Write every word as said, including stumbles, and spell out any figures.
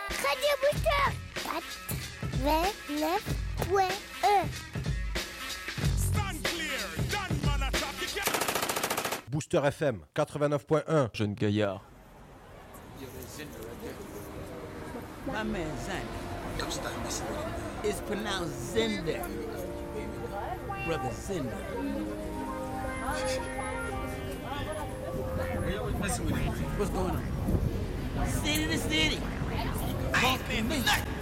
Radio Booster quatre-vingt-neuf point un. Stand clear, done man attack. Booster F M quatre-vingt-neuf point un. Jeune Gaillard. My man Xander. Don't stop messing with him. It's pronounced Zender. Brother Zender. We always messing with him. What's going on? City to city. Bump me.